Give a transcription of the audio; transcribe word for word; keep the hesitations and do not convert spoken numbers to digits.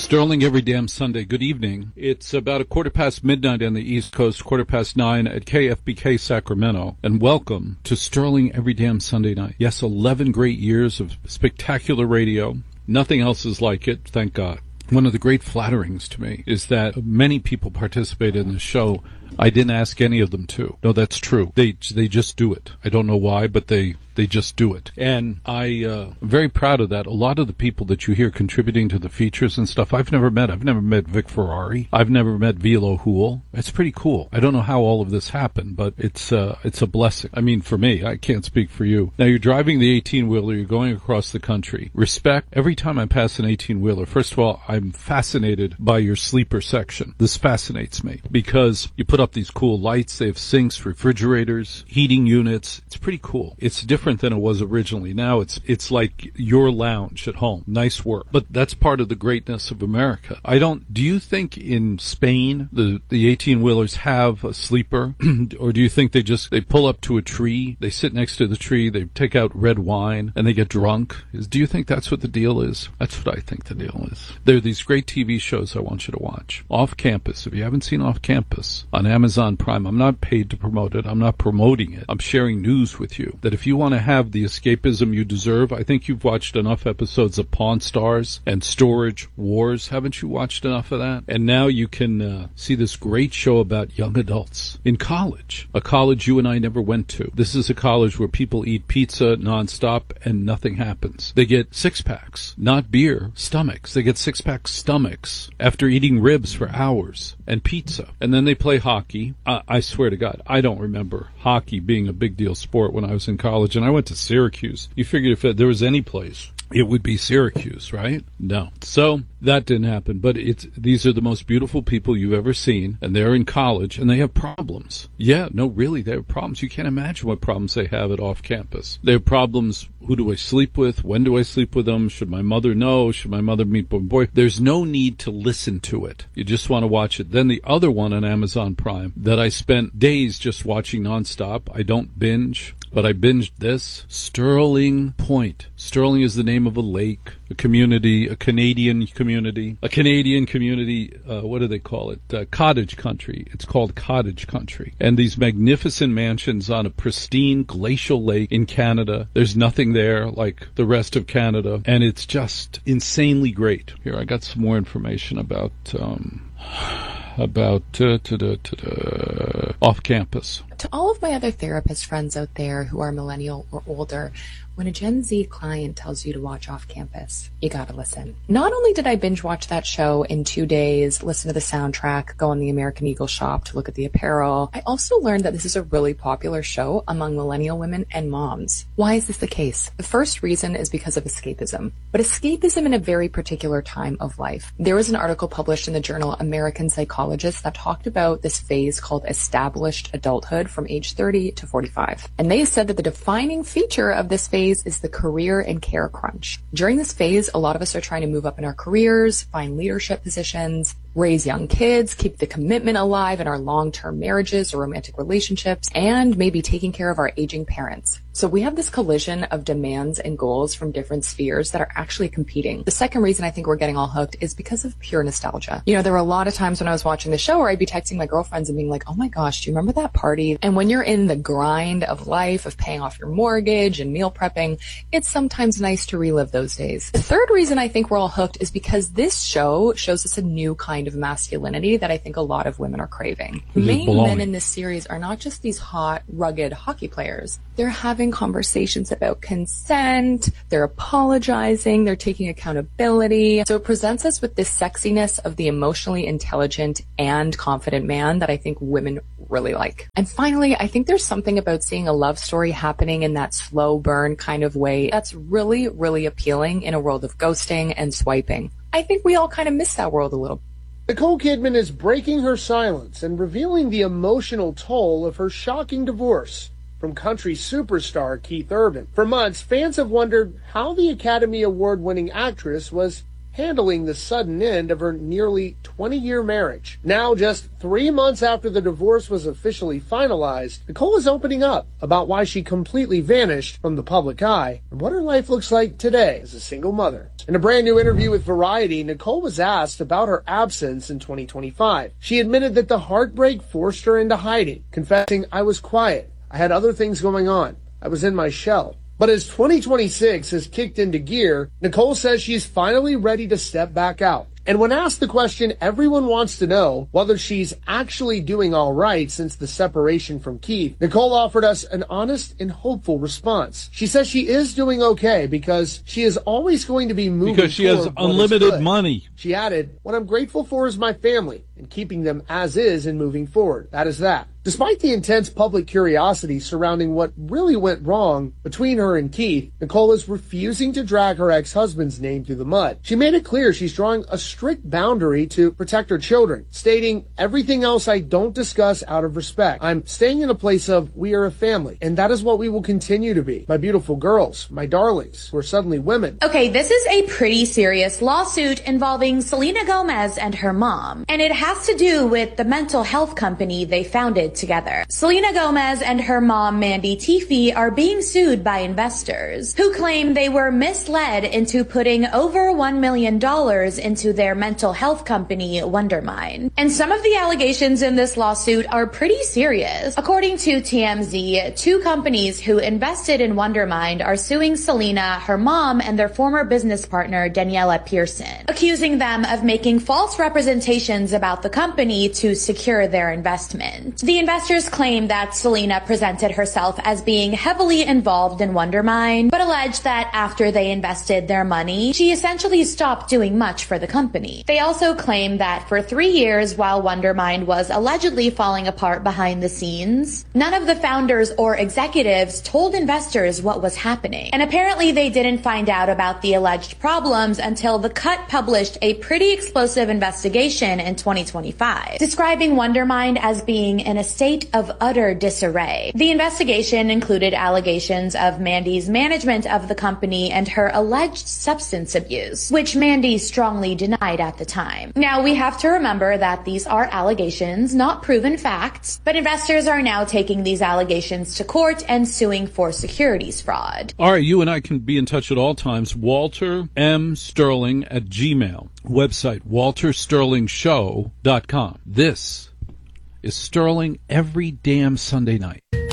Sterling every damn Sunday. Good evening. It's about a quarter past midnight on the East Coast, quarter past nine at K F B K Sacramento. And welcome to Sterling every damn Sunday night. Yes, eleven great years of spectacular radio. Nothing else is like it, thank God. One of the great flatterings to me is that many people participated in the show. I didn't ask any of them to. No, that's true. They they just do it. I don't know why, but they, they just do it. And I, uh, I'm very proud of that. A lot of the people that you hear contributing to the features and stuff, I've never met. I've never met Vic Ferrari. I've never met Vilo Hool. It's pretty cool. I don't know how all of this happened, but it's, uh, it's a blessing. I mean, for me, I can't speak for you. Now, you're driving the eighteen-wheeler. You're going across the country. Respect. Every time I pass an eighteen-wheeler, first of all, I'm fascinated by your sleeper section. This fascinates me because you put up these cool lights. They have sinks, refrigerators, heating units. It's pretty cool. It's different than it was originally. Now it's it's like your lounge at home. Nice work. But that's part of the greatness of America. I don't, do you think in Spain the, the eighteen-wheelers have a sleeper? Or do you think they just, they pull up to a tree, they sit next to the tree, they take out red wine, and they get drunk? Is, do you think that's what the deal is? That's what I think the deal is. There are these great T V shows I want you to watch. Off Campus. If you haven't seen Off Campus on Amazon Prime, I'm not paid to promote it. I'm not promoting it. I'm sharing news with you that if you want to have the escapism you deserve, I think you've watched enough episodes of Pawn Stars and Storage Wars. Haven't you watched enough of that? And now you can uh, see this great show about young adults in college, a college you and I never went to. This is a college where people eat pizza nonstop and nothing happens. They get six-packs, not beer, stomachs. They get six-pack stomachs after eating ribs for hours and pizza. And then they play hockey. I, I swear to God, I don't remember hockey being a big deal sport when I was in college, and I went to Syracuse. You figured if there was any place, it would be Syracuse, right? No. So that didn't happen. But it's these are the most beautiful people you've ever seen, and they're in college, and they have problems. Yeah, no, really, they have problems. You can't imagine what problems they have at off campus. They have problems. Who do I sleep with? When do I sleep with them? Should my mother know? Should my mother meet my boy? There's no need to listen to it. You just want to watch it. Then the other one on Amazon Prime that I spent days just watching nonstop. I don't binge, but I binged this. Sterling Point. Sterling is the name of a lake, a community, a Canadian community, a Canadian community, uh, what do they call it? Uh, cottage country. It's called cottage country. And these magnificent mansions on a pristine glacial lake in Canada. There's nothing there like the rest of Canada, and it's just insanely great. Here, I got some more information about, um... about uh, to the, to the off campus. To all of my other therapist friends out there who are millennial or older, when a Gen Z client tells you to watch Off Campus, you gotta listen. Not only did I binge watch that show in two days, listen to the soundtrack, go in the American Eagle shop to look at the apparel, I also learned that this is a really popular show among millennial women and moms. Why is this the case? The first reason is because of escapism, but escapism in a very particular time of life. There was an article published in the journal American Psychologist that talked about this phase called established adulthood from age thirty to forty-five. And they said that the defining feature of this phase is the career and care crunch. During this phase, a lot of us are trying to move up in our careers, find leadership positions, raise young kids, keep the commitment alive in our long-term marriages or romantic relationships, and maybe taking care of our aging parents. So we have this collision of demands and goals from different spheres that are actually competing. The second reason I think we're getting all hooked is because of pure nostalgia. You know, there were a lot of times when I was watching the show where I'd be texting my girlfriends and being like, oh my gosh, do you remember that party? And when you're in the grind of life, of paying off your mortgage and meal prepping, it's sometimes nice to relive those days. The third reason I think we're all hooked is because this show shows us a new kind of masculinity that I think a lot of women are craving. The main men in this series are not just these hot, rugged hockey players. They're having conversations about consent, they're apologizing, they're taking accountability. So it presents us with this sexiness of the emotionally intelligent and confident man that I think women really like. And finally, I think there's something about seeing a love story happening in that slow burn kind of way that's really, really appealing in a world of ghosting and swiping. I think we all kind of miss that world a little. Nicole Kidman is breaking her silence and revealing the emotional toll of her shocking divorce from country superstar Keith Urban. For months, fans have wondered how the Academy Award-winning actress was handling the sudden end of her nearly twenty-year marriage. Now, just three months after the divorce was officially finalized, Nicole is opening up about why she completely vanished from the public eye and what her life looks like today as a single mother. In a brand new interview with Variety, Nicole was asked about her absence in twenty twenty-five. She admitted that the heartbreak forced her into hiding, confessing, "I was quiet. I had other things going on. I was in my shell." But as twenty twenty-six has kicked into gear, Nicole says she's finally ready to step back out. And when asked the question everyone wants to know, whether she's actually doing all right since the separation from Keith, Nicole offered us an honest and hopeful response. She says she is doing okay because she is always going to be moving because she has unlimited money. She added, "What I'm grateful for is my family and keeping them as is and moving forward. That is that." Despite the intense public curiosity surrounding what really went wrong between her and Keith, Nicole is refusing to drag her ex-husband's name through the mud. She made it clear she's drawing a strict boundary to protect her children, stating, "Everything else I don't discuss out of respect. I'm staying in a place of we are a family, and that is what we will continue to be. My beautiful girls, my darlings, who are suddenly women." Okay, this is a pretty serious lawsuit involving Selena Gomez and her mom, and it has to do with the mental health company they founded together. Selena Gomez and her mom, Mandy Teefey, are being sued by investors who claim they were misled into putting over one million dollars into their mental health company, Wondermind. And some of the allegations in this lawsuit are pretty serious. According to T M Z, two companies who invested in Wondermind are suing Selena, her mom, and their former business partner, Daniela Pearson, accusing them of making false representations about the company to secure their investment. The investors claim that Selena presented herself as being heavily involved in Wondermind, but alleged that after they invested their money, she essentially stopped doing much for the company. They also claim that for three years while Wondermind was allegedly falling apart behind the scenes, none of the founders or executives told investors what was happening. And apparently they didn't find out about the alleged problems until The Cut published a pretty explosive investigation in twenty twenty-five, describing Wondermind as being in a state of utter disarray. The investigation included allegations of Mandy's management of the company and her alleged substance abuse, which Mandy strongly denied at the time. Now, we have to remember that these are allegations, not proven facts, but investors are now taking these allegations to court and suing for securities fraud. All right, you and I can be in touch at all times. Walter M. Sterling at Gmail. Website, walter sterling show dot com. This is Sterling every damn Sunday night.